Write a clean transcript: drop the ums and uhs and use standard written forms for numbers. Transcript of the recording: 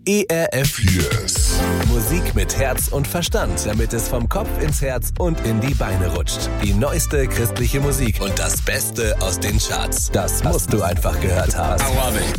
ERF Yes. Musik mit Herz und Verstand, damit es vom Kopf ins Herz und in die Beine rutscht. Die neueste christliche Musik und das Beste aus den Charts. Das musst du einfach gehört haben. I love it.